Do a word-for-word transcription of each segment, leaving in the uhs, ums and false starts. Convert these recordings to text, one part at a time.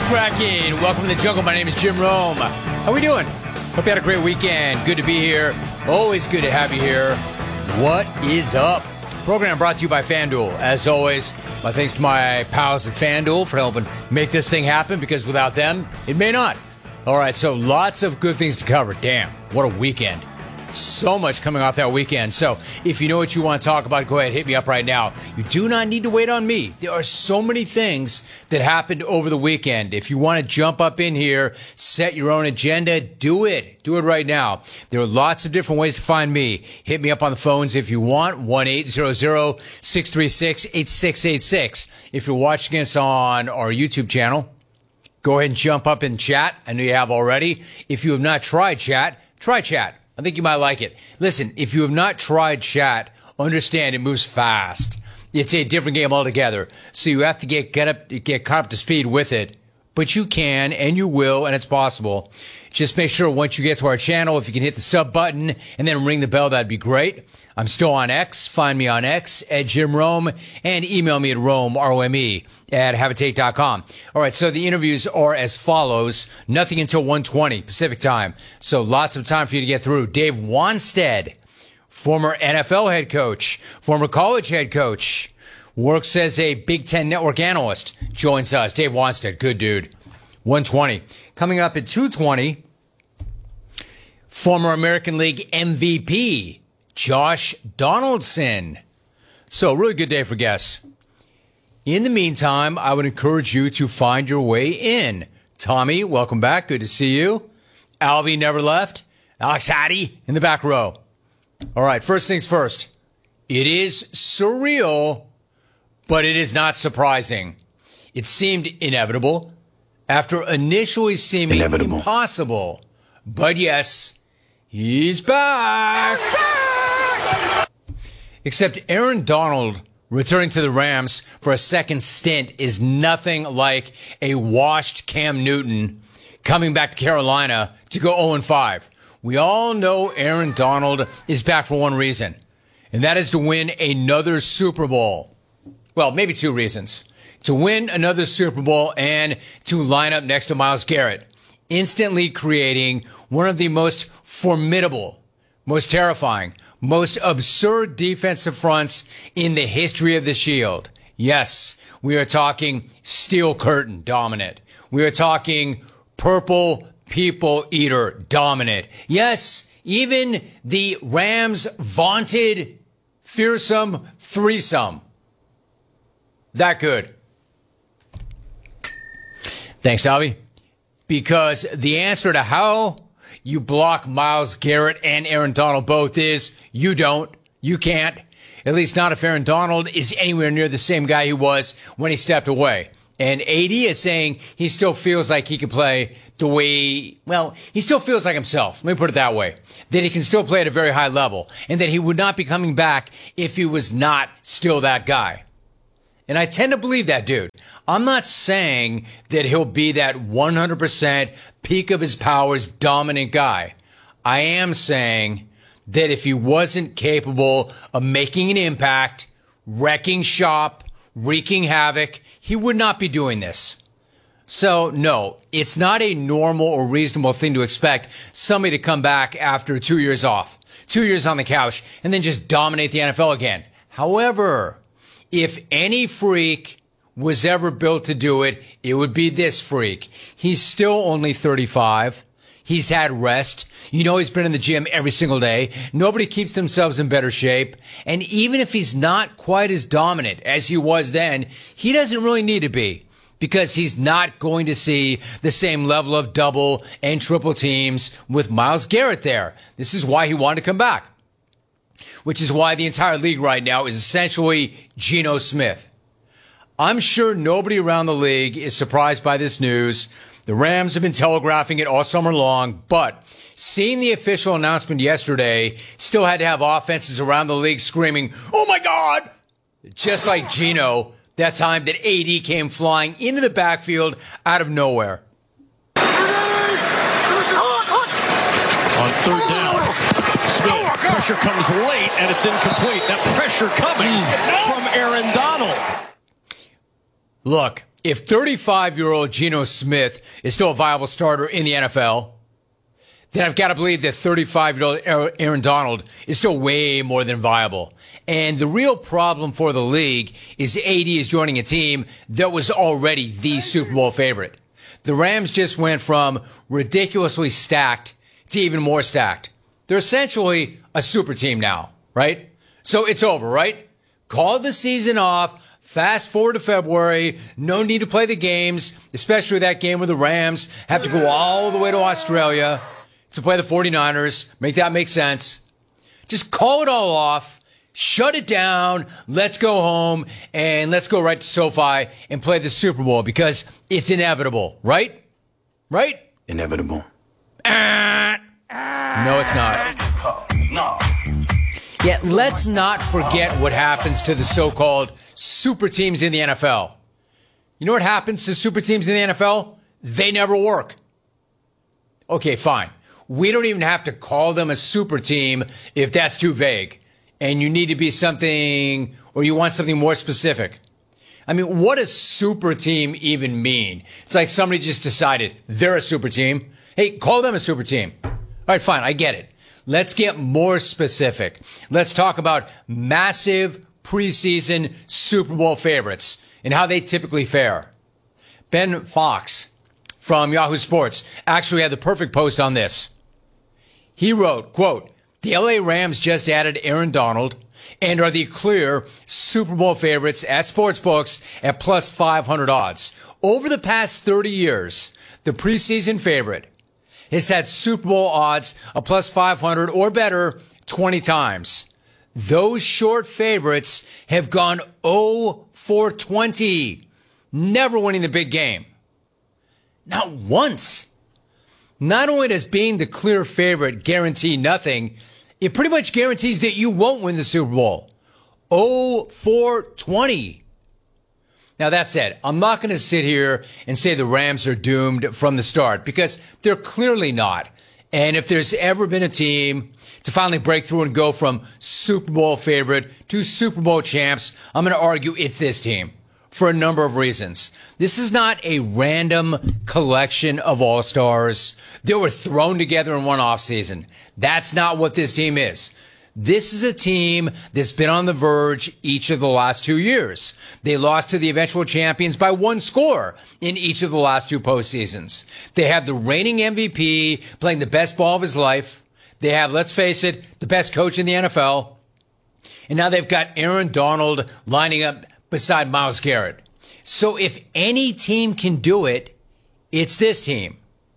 cracking? Welcome to the jungle. My name is Jim Rome. How we doing? Hope you had a great weekend. Good to be here. Always good to have you here. What is up? Program brought to you by FanDuel. As always, my thanks to my pals at FanDuel for helping make this thing happen, because without them, it may not. All right, so lots of good things to cover. Damn, what a weekend. So much coming off that weekend. So if you know what you want to talk about, go ahead, hit me up right now. You do not need to wait on me. There are so many things that happened over the weekend. If you want to jump up in here, set your own agenda, do it. Do it right now. There are lots of different ways to find me. Hit me up on the phones if you want. one eight hundred, six three six, eight six eight six. If you're watching us on our YouTube channel, go ahead and jump up in chat. I know you have already. If you have not tried chat, try chat. I think you might like it. Listen, if you have not tried chat, understand it moves fast. It's a different game altogether. So you have to get get up, get caught up to speed with it. But you can, and you will, and it's possible. Just make sure once you get to our channel, if you can hit the sub button and then ring the bell, that'd be great. I'm still on X. Find me on X at Jim Rome, and email me at Rome, R O M E, at Habitate dot com. All right, so the interviews are as follows. Nothing until one twenty Pacific time. So lots of time for you to get through. Dave Wannstedt, former N F L head coach, former college head coach, works as a Big Ten network analyst, joins us. Dave Wannstedt, good dude. one twenty. Coming up at two twenty, former American League M V P, Josh Donaldson. So, really good day for guests. In the meantime, I would encourage you to find your way in. Tommy, welcome back. Good to see you. Alvy never left. Alex Hattie in the back row. All right, first things first. It is surreal, but it is not surprising. It seemed inevitable after initially seeming inevitable. impossible. But yes, he's back. Except Aaron Donald returning to the Rams for a second stint is nothing like a washed Cam Newton coming back to Carolina to go oh and five. We all know Aaron Donald is back for one reason, and that is to win another Super Bowl. Well, maybe two reasons. To win another Super Bowl and to line up next to Myles Garrett, instantly creating one of the most formidable, most terrifying, most absurd defensive fronts in the history of the Shield. Yes, we are talking steel curtain dominant. We are talking purple people eater dominant. Yes, even the Rams' vaunted fearsome threesome. That good. Thanks, Alvy. Because the answer to how you block Myles Garrett and Aaron Donald both is you don't. You can't. At least not if Aaron Donald is anywhere near the same guy he was when he stepped away. And A D is saying he still feels like he can play the way, well, he still feels like himself. Let me put it that way. That he can still play at a very high level. And that he would not be coming back if he was not still that guy. And I tend to believe that, dude. I'm not saying that he'll be that one hundred percent peak of his powers dominant guy. I am saying that if he wasn't capable of making an impact, wrecking shop, wreaking havoc, he would not be doing this. So, no, it's not a normal or reasonable thing to expect somebody to come back after two years off, two years on the couch, and then just dominate the N F L again. However, if any freak was ever built to do it, it would be this freak. He's still only thirty-five. He's had rest. You know, he's been in the gym every single day. Nobody keeps themselves in better shape. And even if he's not quite as dominant as he was then, he doesn't really need to be, because he's not going to see the same level of double and triple teams with Myles Garrett there. This is why he wanted to come back, which is why the entire league right now is essentially Geno Smith. I'm sure nobody around the league is surprised by this news. The Rams have been telegraphing it all summer long, but seeing the official announcement yesterday still had to have offenses around the league screaming, "Oh my God!" Just like Geno, that time that A D came flying into the backfield out of nowhere. On third down, Smith, pressure comes late and it's incomplete. That pressure coming from Aaron Donald. Look, if thirty-five-year-old Geno Smith is still a viable starter in the N F L, then I've got to believe that thirty-five-year-old Aaron Donald is still way more than viable. And the real problem for the league is A D is joining a team that was already the Super Bowl favorite. The Rams just went from ridiculously stacked to even more stacked. They're essentially a super team now, right? So it's over, right? Call the season off. Fast forward to February. No need to play the games, especially that game where the Rams have to go all the way to Australia to play the forty-niners. Make that make sense. Just call it all off. Shut it down. Let's go home and let's go right to SoFi and play the Super Bowl because it's inevitable, right? Right? Inevitable. Uh, no, it's not. No. Yet let's not forget what happens to the so-called super teams in the N F L. You know what happens to super teams in the N F L? They never work. Okay, fine. We don't even have to call them a super team if that's too vague. And you need to be something, or you want something more specific. I mean, what does super team even mean? It's like somebody just decided they're a super team. Hey, call them a super team. All right, fine, I get it. Let's get more specific. Let's talk about massive preseason Super Bowl favorites and how they typically fare. Ben Fox from Yahoo Sports actually had the perfect post on this. He wrote, quote, "The L A Rams just added Aaron Donald and are the clear Super Bowl favorites at sportsbooks at plus five hundred odds. Over the past thirty years, the preseason favorite has had Super Bowl odds of plus five hundred or better twenty times. Those short favorites have gone oh for twenty, never winning the big game. Not once. Not only does being the clear favorite guarantee nothing, it pretty much guarantees that you won't win the Super Bowl. oh for twenty. Now, that said, I'm not going to sit here and say the Rams are doomed from the start because they're clearly not. And if there's ever been a team to finally break through and go from Super Bowl favorite to Super Bowl champs, I'm going to argue it's this team for a number of reasons. This is not a random collection of all-stars that were thrown together in one offseason. That's not what this team is. This is a team that's been on the verge each of the last two years. They lost to the eventual champions by one score in each of the last two postseasons. They have the reigning M V P playing the best ball of his life. They have, let's face it, the best coach in the N F L. And now they've got Aaron Donald lining up beside Myles Garrett. So if any team can do it, it's this team.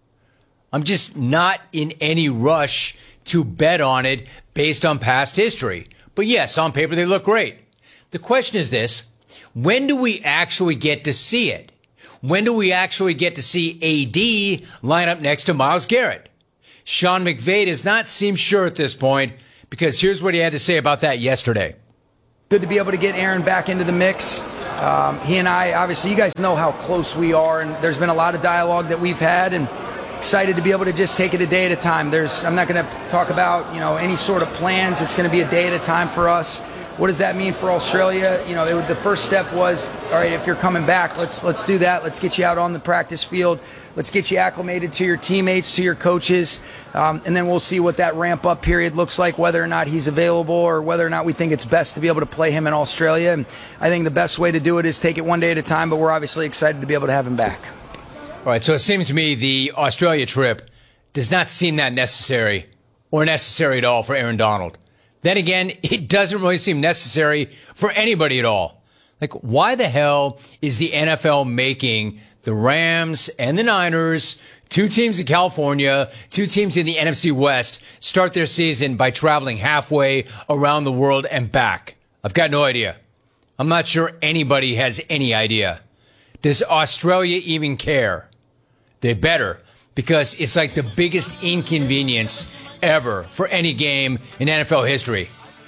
I'm just not in any rush to bet on it based on past history. But yes, on paper, they look great. The question is this: when do we actually get to see it? When do we actually get to see A D line up next to Myles Garrett? Sean McVay does not seem sure at this point, because here's what he had to say about that yesterday. Good to be able to get Aaron back into the mix. Um, he and I, obviously, you guys know how close we are, and there's been a lot of dialogue that we've had, and excited to be able to just take it a day at a time. There's, I'm not going to talk about, you know, any sort of plans. It's going to be a day at a time for us. What does that mean for Australia? You know, it, the first step was, all right, if you're coming back, let's let's do that. Let's get you out on the practice field. Let's get you acclimated to your teammates, to your coaches, um, and then we'll see what that ramp-up period looks like, whether or not he's available or whether or not we think it's best to be able to play him in Australia. And I think the best way to do it is take it one day at a time, but we're obviously excited to be able to have him back. All right, so it seems to me the Australia trip does not seem that necessary or necessary at all for Aaron Donald. Then again, it doesn't really seem necessary for anybody at all. Like, why the hell is the N F L making the Rams and the Niners, two teams in California, two teams in the N F C West, start their season by traveling halfway around the world and back? I've got no idea. I'm not sure anybody has any idea. Does Australia even care? They better, because it's like the biggest inconvenience ever for any game in N F L history.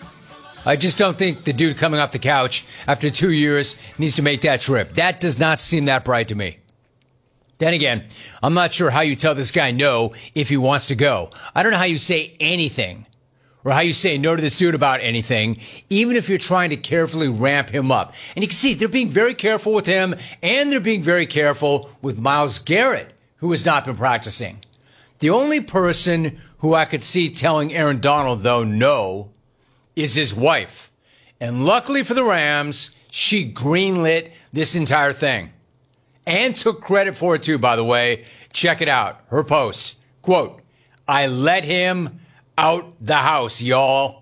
I just don't think the dude coming off the couch after two years needs to make that trip. That does not seem that bright to me. Then again, I'm not sure how you tell this guy no if he wants to go. I don't know how you say anything or how you say no to this dude about anything, even if you're trying to carefully ramp him up. And you can see they're being very careful with him, and they're being very careful with Myles Garrett, who has not been practicing. The only person who I could see telling Aaron Donald, though, no, is his wife. And luckily for the Rams, she greenlit this entire thing. And took credit for it, too, by the way. Check it out. Her post. Quote, "I let him out the house, y'all."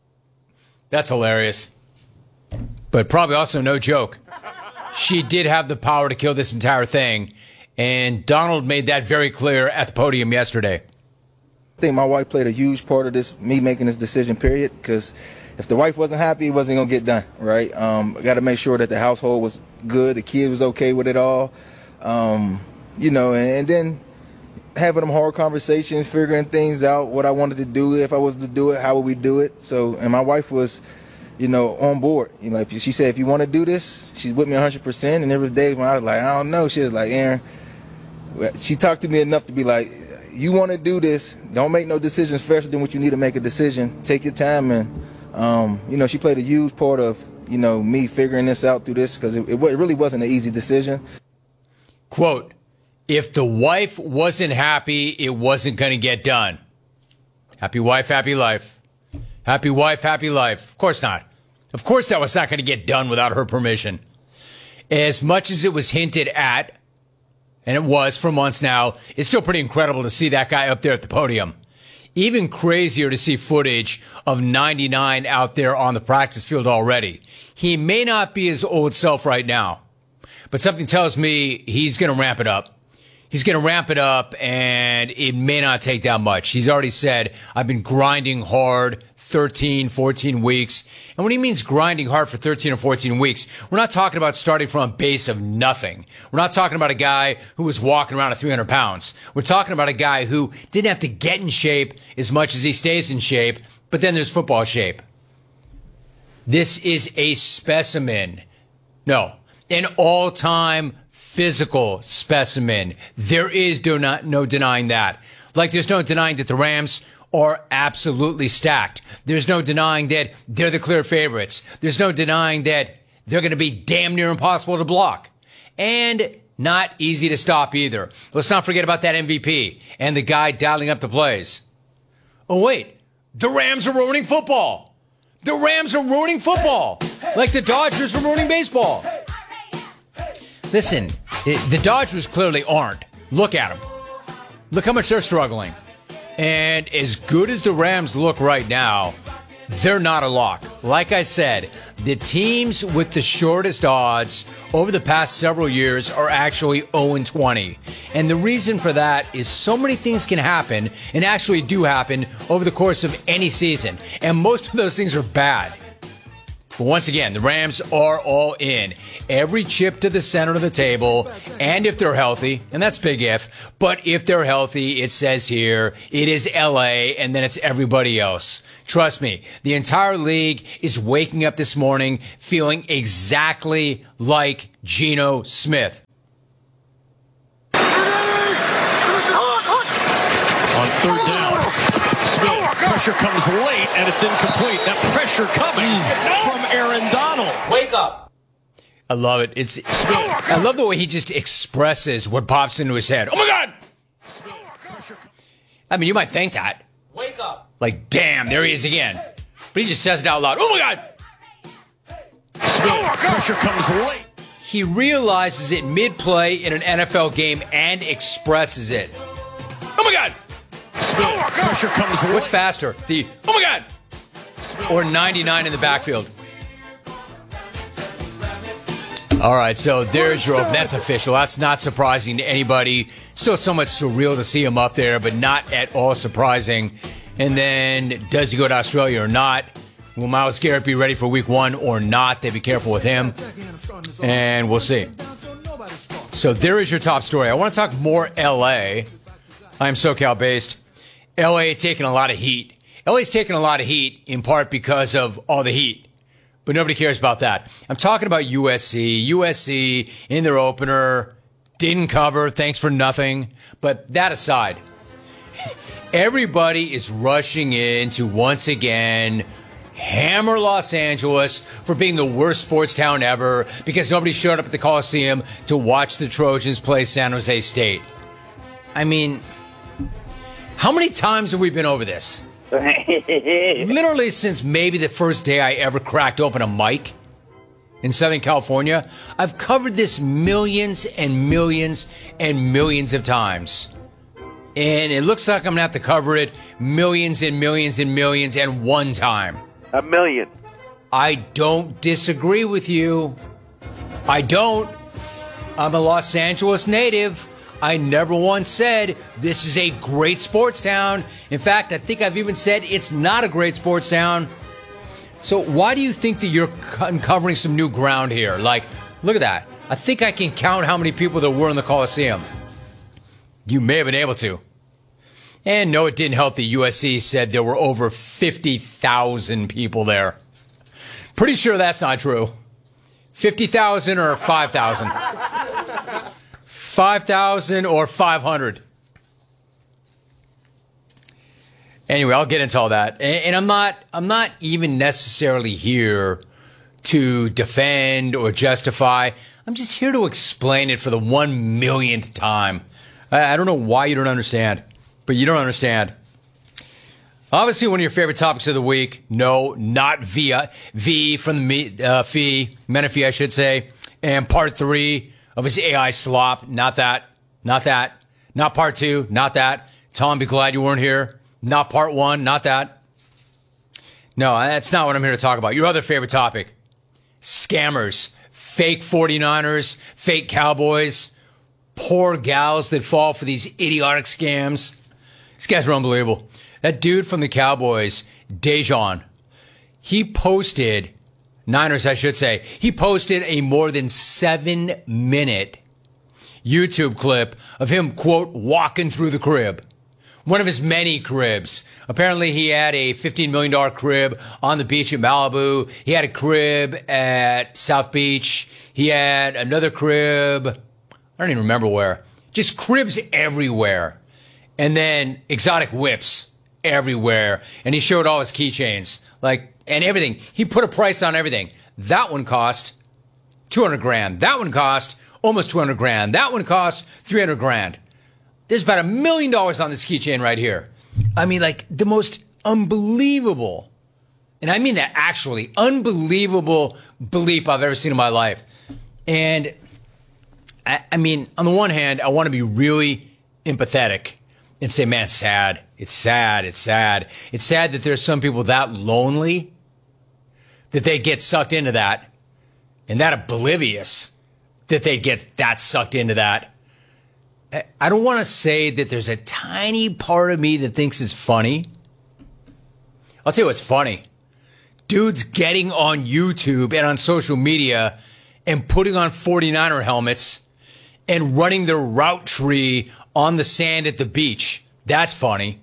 That's hilarious. But probably also no joke. She did have the power to kill this entire thing. And Donald made that very clear at the podium yesterday. I think my wife played a huge part of this, me making this decision, period, because if the wife wasn't happy, it wasn't going to get done, right? Um, I got to make sure that the household was good, the kid was okay with it all, um, you know, and, and then having them hard conversations, figuring things out, what I wanted to do, if I was to do it, how would we do it? So, and my wife was, you know, on board. You know, if she said, if you want to do this, she's with me one hundred percent. And there was days when I was like, I don't know. She was like, Aaron, she talked to me enough to be like, you want to do this, don't make no decisions faster than what you need to make a decision. Take your time. And, um, you know, she played a huge part of, you know, me figuring this out through this, because it, it really wasn't an easy decision. Quote, "If the wife wasn't happy, it wasn't going to get done." Happy wife, happy life. Happy wife, happy life. Of course not. Of course that was not going to get done without her permission. As much as it was hinted at, and it was for months now, it's still pretty incredible to see that guy up there at the podium. Even crazier to see footage of ninety-nine out there on the practice field already. He may not be his old self right now, but something tells me he's going to ramp it up. He's going to ramp it up, and it may not take that much. He's already said, I've been grinding hard thirteen, fourteen weeks. And when he means grinding hard for thirteen or fourteen weeks, we're not talking about starting from a base of nothing. We're not talking about a guy who was walking around at three hundred pounds. We're talking about a guy who didn't have to get in shape as much as he stays in shape, but then there's football shape. This is a specimen. No, an all-time physical specimen. There is do not, no denying that. Like there's no denying that the Rams are absolutely stacked. There's no denying that they're the clear favorites. There's no denying that they're going to be damn near impossible to block. And not easy to stop either. Let's not forget about that M V P and the guy dialing up the plays. Oh, wait. The Rams are ruining football. The Rams are ruining football. Like the Dodgers are ruining baseball. Listen, the Dodgers clearly aren't. Look at them. Look how much they're struggling. And as good as the Rams look right now, they're not a lock. Like I said, the teams with the shortest odds over the past several years are actually oh and twenty. And the reason for that is so many things can happen, and actually do happen, over the course of any season. And most of those things are bad. But once again, the Rams are all in. Every chip to the center of the table, and if they're healthy, and that's big if, but if they're healthy, it says here, it is L A, and then it's everybody else. Trust me, the entire league is waking up this morning feeling exactly like Geno Smith. On third down, Smith, pressure comes late, and it's incomplete. That pressure coming from Aaron Donald. Wake up. I love it. It's I love the way he just expresses what pops into his head. Oh, my God. I mean, you might think that. Wake up. Like, damn, there he is again. But he just says it out loud. Oh, my God. Smith, pressure comes late. He realizes it mid-play in an N F L game and expresses it. Oh, my God. Smith, pressure comes late. What's faster? The, oh, my God. Or ninety-nine in the backfield. All right, so there's your open. That's official. That's not surprising to anybody. Still somewhat surreal to see him up there, but not at all surprising. And then, does he go to Australia or not? Will Myles Garrett be ready for week one or not? They be careful with him. And we'll see. So there is your top story. I want to talk more L A. I'm SoCal based. L A taking a lot of heat. L A's taking a lot of heat in part because of all the heat. But nobody cares about that. I'm talking about U S C. U S C in their opener didn't cover. Thanks for nothing. But that aside, Everybody is rushing in to once again hammer Los Angeles for being the worst sports town ever because nobody showed up at the Coliseum to watch the Trojans play San Jose State. I mean, how many times have we been over this? Literally since maybe the first day I ever cracked open a mic in Southern California. I've covered this millions and millions and millions of times. And it looks like I'm going to have to cover it millions and millions and millions and one time. A million. I don't disagree with you. I don't. I'm a Los Angeles native. I never once said this is a great sports town. In fact, I think I've even said it's not a great sports town. So why do you think that you're uncovering some new ground here? Like, look at that. I think I can count how many people there were in the Coliseum. You may have been able to. And no, it didn't help that U S C said there were over fifty thousand people there. Pretty sure that's not true. fifty thousand or five thousand? five thousand or five hundred? Anyway, I'll get into all that. And I'm not, I'm not even necessarily here to defend or justify. I'm just here to explain it for the one millionth time. I don't know why you don't understand, but you don't understand. Obviously, one of your favorite topics of the week. No, not via V from the uh, Fee, Menifee, I should say. And part three of his A I slop. Not that. Not that. Not part two. Not that. Tom, be glad you weren't here. Not part one. Not that. No, that's not what I'm here to talk about. Your other favorite topic. Scammers. Fake forty-niners. Fake Cowboys. Poor gals that fall for these idiotic scams. These guys are unbelievable. That dude from the Cowboys, Dejon, he posted, Niners I should say, he posted a more than seven minute YouTube clip of him, quote, walking through the crib. One of his many cribs. Apparently he had a fifteen million dollars crib on the beach at Malibu. He had a crib at South Beach. He had another crib, I don't even remember where. Just cribs everywhere. And then exotic whips everywhere. And he showed all his keychains. Like, and everything. He put a price on everything. That one cost two hundred grand. That one cost almost two hundred grand. That one cost three hundred grand. There's about a million dollars on this keychain right here. I mean, like, the most unbelievable, and I mean that actually, unbelievable bleep I've ever seen in my life. And, I, I mean, on the one hand, I want to be really empathetic and say, man, it's sad. It's sad. It's sad. It's sad that there's some people that lonely that they get sucked into that, and that oblivious that they get that sucked into that. I don't want to say that there's a tiny part of me that thinks it's funny. I'll tell you what's funny. Dudes getting on YouTube and on social media and putting on forty-niner helmets and running their route tree on the sand at the beach. That's funny.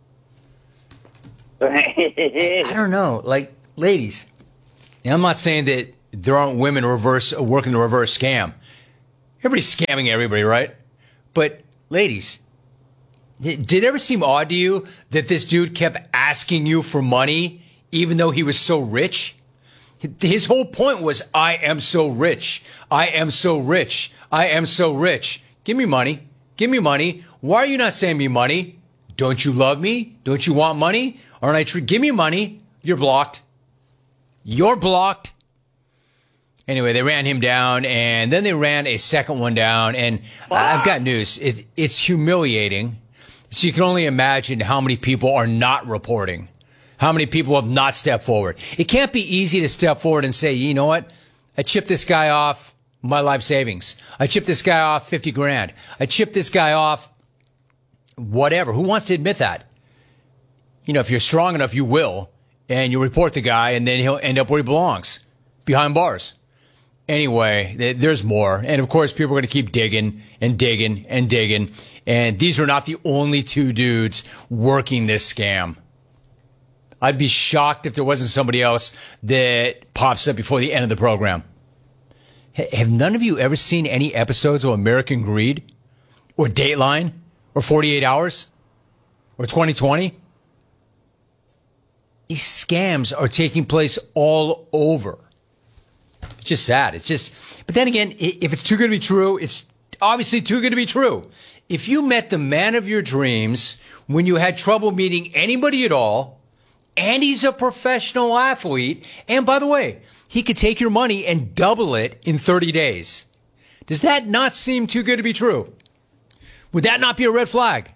I don't know. Like, ladies, I'm not saying that there aren't women reverse working the reverse scam. Everybody's scamming everybody, right? But, ladies, did it ever seem odd to you that this dude kept asking you for money even though he was so rich? His whole point was, I am so rich. I am so rich. I am so rich. Give me money. Give me money. Why are you not sending me money? Don't you love me? Don't you want money? Aren't I true? Give me money. You're blocked. You're blocked. Anyway, they ran him down, and then they ran a second one down, and I've got news. It, it's humiliating. So you can only imagine how many people are not reporting, how many people have not stepped forward. It can't be easy to step forward and say, you know what? I chipped this guy off my life savings. I chipped this guy off fifty grand. I chipped this guy off whatever. Who wants to admit that? You know, if you're strong enough, you will, and you report the guy, and then he'll end up where he belongs, behind bars. Anyway, there's more. And of course, people are going to keep digging and digging and digging. And these are not the only two dudes working this scam. I'd be shocked if there wasn't somebody else that pops up before the end of the program. H- have none of you ever seen any episodes of American Greed or Dateline or forty-eight hours? or twenty twenty, these scams are taking place all over. It's just sad. It's just, but then again, if it's too good to be true, it's obviously too good to be true. If you met the man of your dreams when you had trouble meeting anybody at all, and he's a professional athlete, and by the way, he could take your money and double it in thirty days. Does that not seem too good to be true? Would that not be a red flag?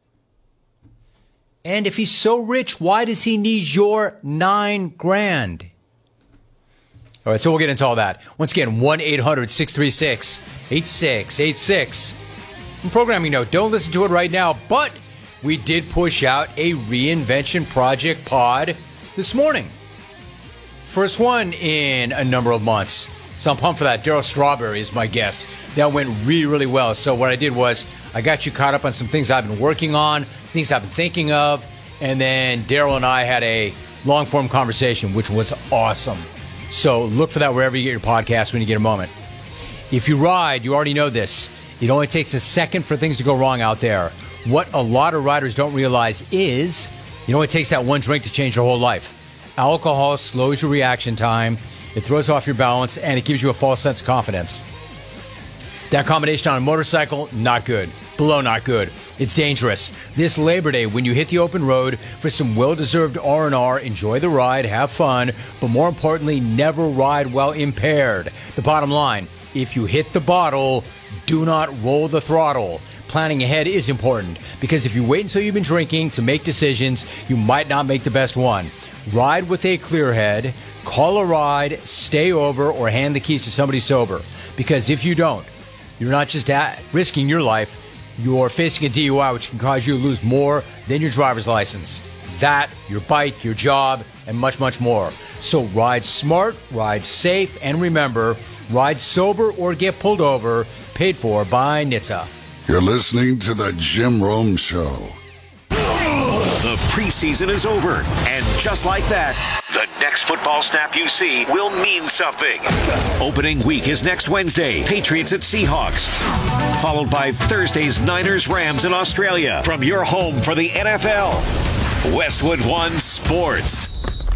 And if he's so rich, why does he need your nine grand? All right, so we'll get into all that. Once again, one eight hundred six three six eight six eight six. Programming note, don't listen to it right now, but we did push out a Reinvention Project pod this morning. First one in a number of months. So I'm pumped for that. Daryl Strawberry is my guest. That went really, really well. So what I did was I got you caught up on some things I've been working on, things I've been thinking of, and then Daryl and I had a long-form conversation, which was awesome. So look for that wherever you get your podcast when you get a moment. If you ride, you already know this. It only takes a second for things to go wrong out there. What a lot of riders don't realize is it only takes that one drink to change your whole life. Alcohol slows your reaction time, it throws off your balance, and it gives you a false sense of confidence. That combination on a motorcycle, not good. Below not good. It's dangerous. This Labor Day, when you hit the open road for some well-deserved R and R, enjoy the ride, have fun, but more importantly, never ride while impaired. The bottom line, if you hit the bottle, do not roll the throttle. Planning ahead is important, because if you wait until you've been drinking to make decisions, you might not make the best one. Ride with a clear head, call a ride, stay over, or hand the keys to somebody sober. Because if you don't, you're not just at risking your life, you're facing a D U I, which can cause you to lose more than your driver's license. That, your bike, your job, and much, much more. So ride smart, ride safe, and remember, ride sober or get pulled over, paid for by N H T S A. You're listening to The Jim Rome Show. The preseason is over, and just like that, the next football snap you see will mean something. Opening week is next Wednesday, Patriots at Seahawks, followed by Thursday's Niners-Rams in Australia. From your home for the N F L, Westwood One Sports.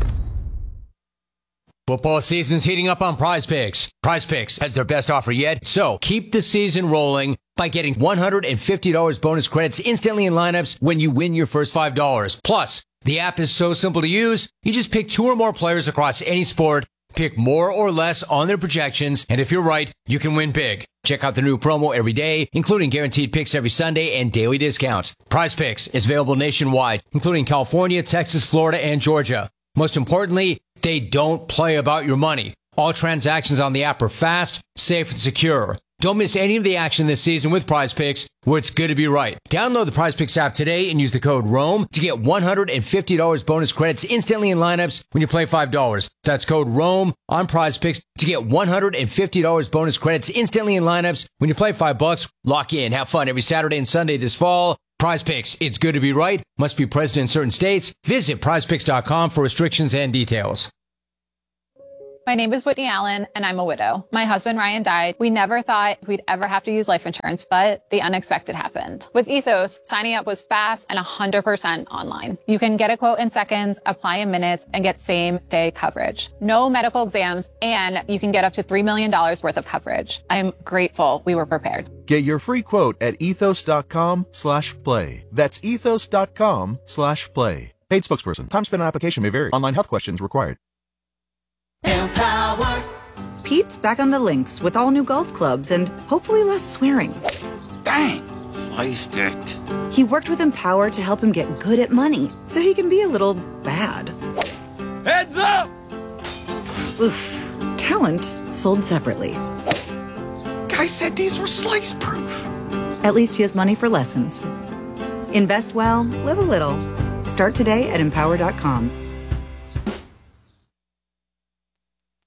Football season's heating up on Prize Picks. Prize Picks has their best offer yet, so keep the season rolling by getting one hundred fifty dollars bonus credits instantly in lineups when you win your first five dollars. Plus, the app is so simple to use, you just pick two or more players across any sport, pick more or less on their projections, and if you're right, you can win big. Check out the new promo every day, including guaranteed picks every Sunday and daily discounts. Prize Picks is available nationwide, including California, Texas, Florida, and Georgia. Most importantly, they don't play about your money. All transactions on the app are fast, safe, and secure. Don't miss any of the action this season with Prize Picks, where it's good to be right. Download the Prize Picks app today and use the code ROME to get one hundred fifty dollars bonus credits instantly in lineups when you play five dollars. That's code ROME on Prize Picks to get one hundred fifty dollars bonus credits instantly in lineups when you play five bucks. Lock in, have fun every Saturday and Sunday this fall. Prize Picks, it's good to be right. Must be present in certain states. Visit prize picks dot com for restrictions and details. My name is Whitney Allen, and I'm a widow. My husband, Ryan, died. We never thought we'd ever have to use life insurance, but the unexpected happened. With Ethos, signing up was fast and one hundred percent online. You can get a quote in seconds, apply in minutes, and get same-day coverage. No medical exams, and you can get up to three million dollars worth of coverage. I'm grateful we were prepared. Get your free quote at ethos.com slash play. That's ethos.com slash play. Paid spokesperson. Time spent on application may vary. Online health questions required. Empower. Pete's back on the links with all new golf clubs and hopefully less swearing. Dang, sliced it. He worked with Empower to help him get good at money so he can be a little bad. Heads up! Oof. Talent sold separately. Guy said these were slice proof. At least he has money for lessons. Invest well, live a little. Start today at empower dot com.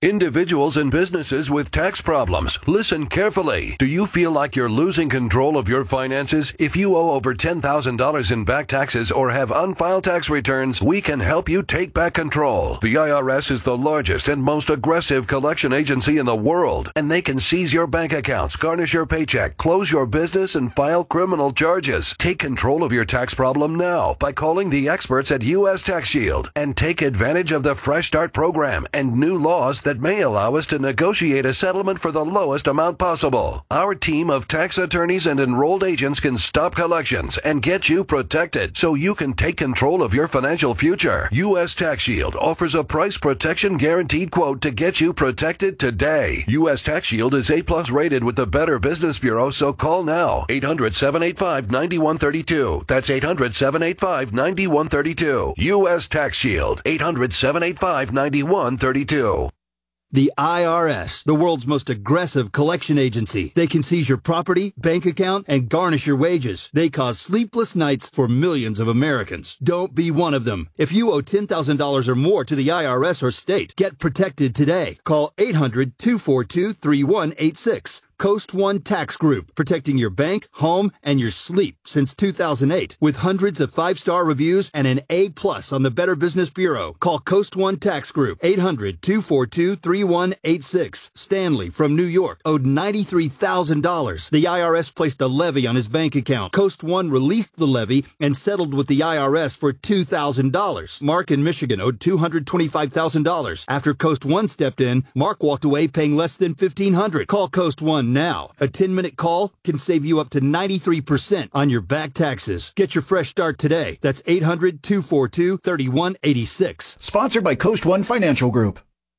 Individuals and businesses with tax problems, listen carefully. Do you feel like you're losing control of your finances? If you owe over ten thousand dollars in back taxes or have unfiled tax returns, we can help you take back control. The I R S is the largest and most aggressive collection agency in the world, and they can seize your bank accounts, garnish your paycheck, close your business, and file criminal charges. Take control of your tax problem now by calling the experts at U S Tax Shield and take advantage of the Fresh Start program and new laws that may allow us to negotiate a settlement for the lowest amount possible. Our team of tax attorneys and enrolled agents can stop collections and get you protected so you can take control of your financial future. U S Tax Shield offers a price protection guaranteed quote to get you protected today. U S Tax Shield is A plus rated with the Better Business Bureau, so call now. eight hundred, seven eight five, nine one three two. That's eight hundred, seven eight five, nine one three two. U S Tax Shield. eight hundred, seven eight five, nine one three two. The I R S, the world's most aggressive collection agency. They can seize your property, bank account, and garnish your wages. They cause sleepless nights for millions of Americans. Don't be one of them. If you owe ten thousand dollars or more to the I R S or state, get protected today. Call eight hundred, two four two, three one eight six. Coast One Tax Group, protecting your bank, home, and your sleep since two thousand eight. With hundreds of five-star reviews and an A plus on the Better Business Bureau. Call Coast One Tax Group, eight hundred, two four two, three one eight six. Stanley from New York owed ninety-three thousand dollars. The I R S placed a levy on his bank account. Coast One released the levy and settled with the I R S for two thousand dollars. Mark in Michigan owed two hundred twenty-five thousand dollars. After Coast One stepped in, Mark walked away paying less than fifteen hundred dollars. Call Coast One now. A ten-minute call can save you up to ninety-three percent on your back taxes. Get your fresh start today. That's eight hundred, two four two, three one eight six. Sponsored by Coast One Financial Group.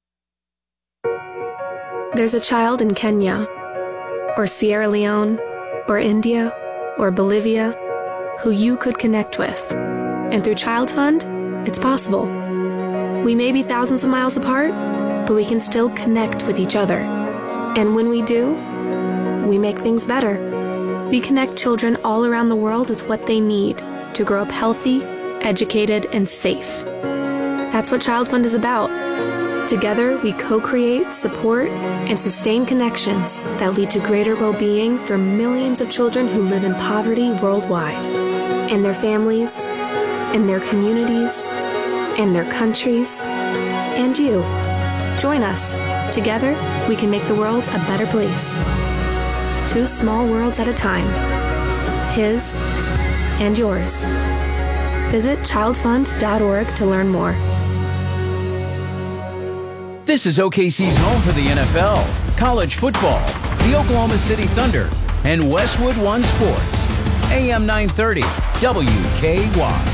There's a child in Kenya, or Sierra Leone, or India, or Bolivia, who you could connect with. And through Child Fund, it's possible. We may be thousands of miles apart, but we can still connect with each other. And when we do, we make things better. We connect children all around the world with what they need to grow up healthy, educated, and safe. That's what Child Fund is about. Together, we co-create, support, and sustain connections that lead to greater well-being for millions of children who live in poverty worldwide, and their families, and their communities, and their countries, and you. Join us. Together, we can make the world a better place. Two small worlds at a time. His and yours. Visit child fund dot org to learn more. This is O K C's home for the N F L, college football, the Oklahoma City Thunder, and Westwood One Sports. A M nine thirty, W K Y.